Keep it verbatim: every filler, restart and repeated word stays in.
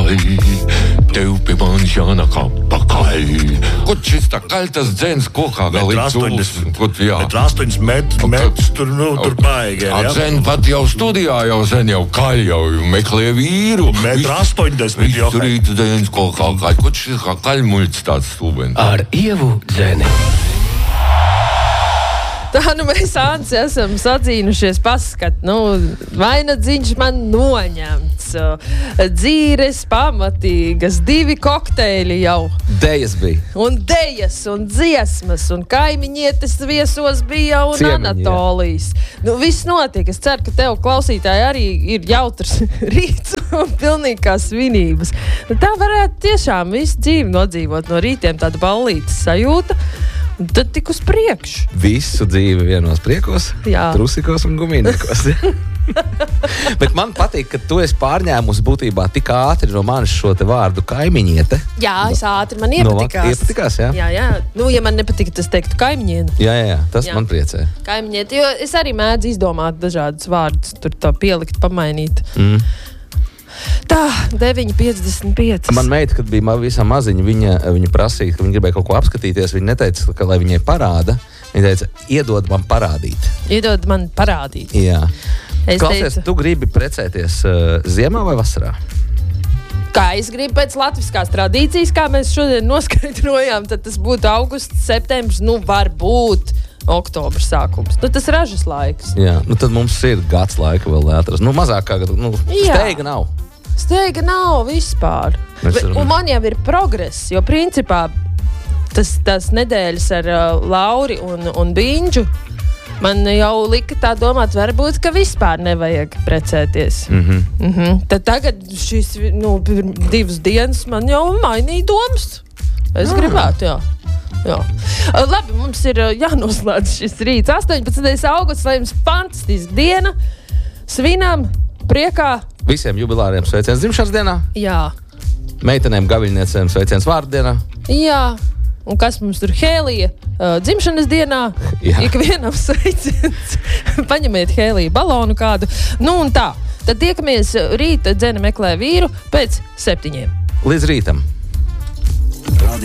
pakaļ, tev pie manis jānāk apakaļ. Kaut šis tā kaļtas dzēns kokā vēl ir cūls. Metru astoņas metrus tur, nu, tur baigi. A dzēn pat jau studijā jau sen jau kaļ jau meklē vīru. Metru astoņdesmit jau. Visu rītu dzēns kokā kaļ. Kaut šis kā kaļmuļts tāds stūbens. Ar Ievu Dzēni. Tā nu mēs Ants esam sacīnušies paskat, nu, vainagdziņš man noņemts, dzīres pamatīgas, divi kokteļi jau. Dejas bija. Un dejas, un dziesmas, un kaimiņietes viesos bija, un Ciemiņi, Anatolijas. Nu, viss notiek. Es ceru, ka tev klausītāji arī ir jautrs rīts un pilnīgi kā svinības. Nu, tā varētu tiešām visu dzīvi nodzīvot no rītiem tāda ballītes sajūta. Un tad tik uz priekšu. Visu dzīvi vienos priekos, Jā. trusikos un gumīniekos. Bet man patīk, ka tu esi pārņēmusi būtībā tik ātri no manis šo te vārdu kaimiņiete. Jā, es ātri man iepatikās. No, iepatikās, jā? Jā, jā. Nu, ja man nepatika, tas teiktu kaimiņiene. Jā, jā, jā. Tas Jā. man priecē. Kaimiņiete, jo es arī mēdzu izdomāt dažādus vārdus, tur tā pielikt, pamainīt. Mm. Tā, deviņi piecdesmit pieci. Man meita, kad bija visam maziņa, viņa, viņa prasīja, ka viņa gribēja kaut ko apskatīties. Viņa neteica, ka, lai viņai parāda. Viņa teica, iedod man parādīt. Iedod man parādīt. Jā. Es Klausies, teicu, tu gribi precēties uh, ziemā vai vasarā? kā es gribu pēc latviskās tradīcijas, kā mēs šodien noskaidrojām, tad tas būtu augusts, septembris, nu varbūt oktobrs sākums. Nu, tas ražas laiks. Jā, nu tad mums ir gads laika vēl atrast. Nu, mazāk kā, nu, steiga nav. Steiga nav vispār. Mēs varam... Un man jau ir progress, jo principā tas, tas nedēļas ar uh, Lauri un, un Biņģu man jau lika tā domāt, varbūt, ka vispār nevajag precēties. Mm-hmm. Mm-hmm. Tad tagad šīs nu, divas dienas man jau mainīja domas. Es ah. gribētu, jā. jā. Labi, mums ir jānoslēdz šis rīts. astoņpadsmitais augusts, lai jums fantastiska diena. Svinām, priekā. Visiem jubilāriem sveiciens dzimšanas dienā. Jā. Meitenēm gaviļniecēm sveiciens vārdienā. Jā. Un kas mums tur Hēlija uh, dzimšanas dienā? Jā. Ikvienam sveiciens. Paņemiet Hēlija balonu kādu. Nu un tā. Tad tiekamies rīta Dzene meklē vīru pēc septiņiem. Līdz rītam.